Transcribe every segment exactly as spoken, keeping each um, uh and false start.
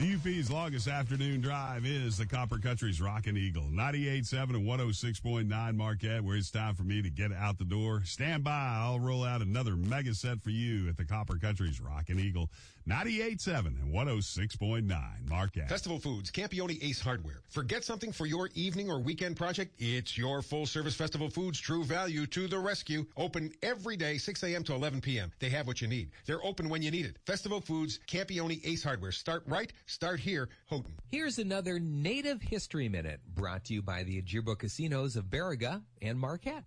The U P's longest afternoon drive is the Copper Country's Rockin' Eagle. ninety-eight point seven and one oh six point nine Marquette, where it's time for me to get out the door. Stand by. I'll roll out another mega set for you at the Copper Country's Rockin' Eagle. ninety-eight point seven and one oh six point nine Marquette. Festival Foods, Campione Ace Hardware. Forget something for your evening or weekend project? It's your full-service Festival Foods True Value to the rescue. Open every day, six a.m. to eleven p.m. They have what you need. They're open when you need it. Festival Foods, Campione Ace Hardware. Start right. Start here, Houghton. Here's another Native History Minute brought to you by the Ojibwa Casinos of Baraga and Marquette.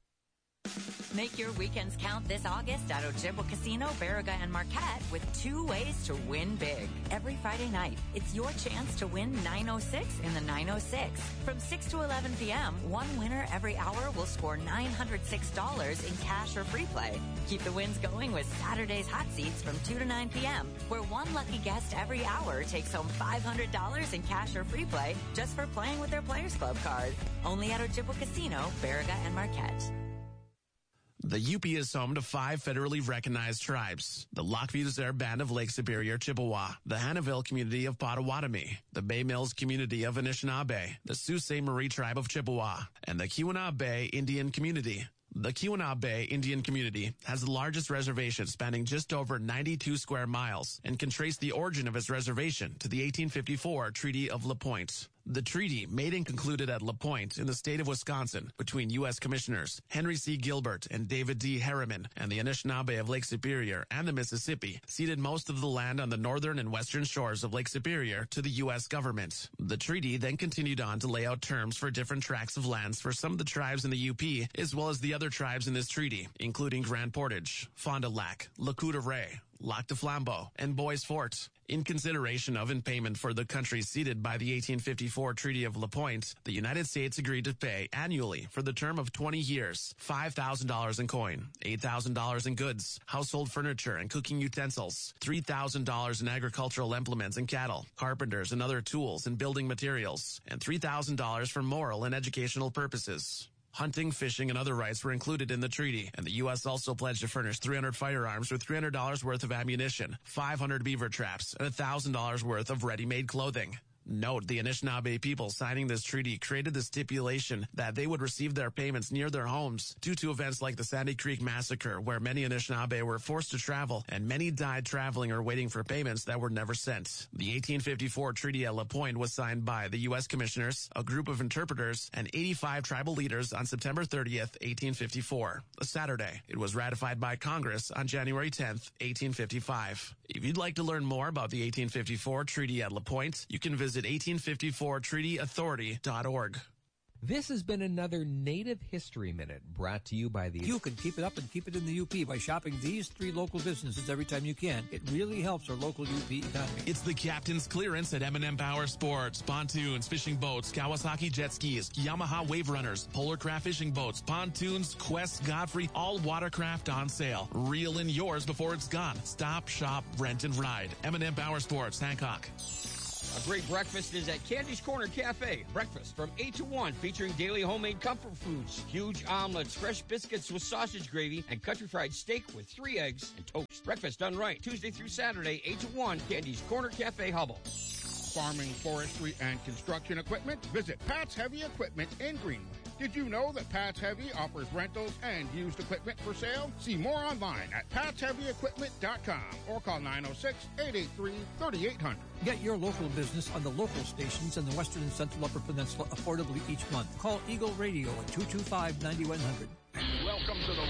Make your weekends count this August at Ojibwa Casino, Baraga, and Marquette with two ways to win big. Every Friday night, it's your chance to win nine oh six in the nine oh six. From six to eleven p.m., one winner every hour will score nine hundred six dollars in cash or free play. Keep the wins going with Saturday's Hot Seats from two to nine p.m., where one lucky guest every hour takes home five hundred dollars in cash or free play just for playing with their Players Club card. Only at Ojibwa Casino, Baraga, and Marquette. The U P is home to five federally recognized tribes: the Lac-Vieux-des-Arts Band of Lake Superior, Chippewa; the Hannahville community of Potawatomi; the Bay Mills community of Anishinaabe; the Sault Ste. Marie tribe of Chippewa; and the Keweenaw Bay Indian community. The Keweenaw Bay Indian community has the largest reservation, spanning just over ninety-two square miles, and can trace the origin of its reservation to the eighteen fifty-four Treaty of La Pointe. The treaty, made and concluded at La Pointe in the state of Wisconsin between U S Commissioners Henry C. Gilbert and David D. Harriman and the Anishinaabe of Lake Superior and the Mississippi, ceded most of the land on the northern and western shores of Lake Superior to the U S government. The treaty then continued on to lay out terms for different tracts of lands for some of the tribes in the U P, as well as the other tribes in this treaty, including Grand Portage, Fond du Lac, Lac Courte Oreille, Lac de Flambeau, and Bois Forte. In consideration of and payment for the countries ceded by the eighteen fifty-four Treaty of La Pointe, the United States agreed to pay annually for the term of twenty years, five thousand dollars in coin, eight thousand dollars in goods, household furniture and cooking utensils, three thousand dollars in agricultural implements and cattle, carpenters and other tools and building materials, and three thousand dollars for moral and educational purposes. Hunting, fishing, and other rights were included in the treaty, and the U S also pledged to furnish three hundred firearms with three hundred dollars worth of ammunition, five hundred beaver traps, and one thousand dollars worth of ready-made clothing. Note, the Anishinaabe people signing this treaty created the stipulation that they would receive their payments near their homes due to events like the Sandy Creek Massacre, where many Anishinaabe were forced to travel, and many died traveling or waiting for payments that were never sent. The eighteen fifty-four Treaty at La Pointe was signed by the U S Commissioners, a group of interpreters, and eighty-five tribal leaders on September thirtieth, eighteen fifty-four, a Saturday. It was ratified by Congress on January tenth, eighteen fifty-five. If you'd like to learn more about the eighteen fifty-four Treaty at La Pointe, you can visit eighteen fifty-four treaty authority dot org. This has been another Native History Minute brought to you by the... You can keep it up and keep it in the U P by shopping these three local businesses every time you can. It really helps our local U P economy. It's the Captain's Clearance at M and M Power Sports. Pontoons, fishing boats, Kawasaki jet skis, Yamaha wave runners, Polar Craft fishing boats, pontoons, Quest, Godfrey, all watercraft on sale. Reel in yours before it's gone. Stop, shop, rent, and ride. M and M Power Sports, Hancock. A great breakfast is at Candy's Corner Cafe. Breakfast from eight to one, featuring daily homemade comfort foods, huge omelets, fresh biscuits with sausage gravy, and country fried steak with three eggs and toast. Breakfast done right, Tuesday through Saturday, eight to one, Candy's Corner Cafe, Hubble. Farming, forestry, and construction equipment? Visit Pat's Heavy Equipment in Greenwood. Did you know that Pat's Heavy offers rentals and used equipment for sale? See more online at pats heavy equipment dot com or call nine oh six, eight eight three, three eight hundred. Get your local business on the local stations in the Western and Central Upper Peninsula affordably each month. Call Eagle Radio at two two five, nine one hundred. Welcome to the